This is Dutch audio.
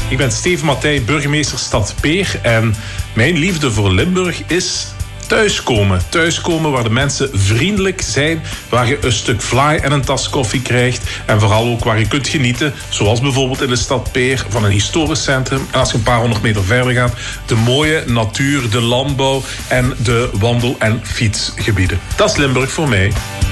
Ik ben Steven Mattei, burgemeester Stad Peer. En mijn liefde voor Limburg is thuiskomen. Thuiskomen waar de mensen vriendelijk zijn, waar je een stuk vlaai en een tas koffie krijgt. En vooral ook waar je kunt genieten, zoals bijvoorbeeld in de stad Peer, van een historisch centrum. En als je een paar honderd meter verder gaat, de mooie natuur, de landbouw en de wandel- en fietsgebieden. Dat is Limburg voor mij.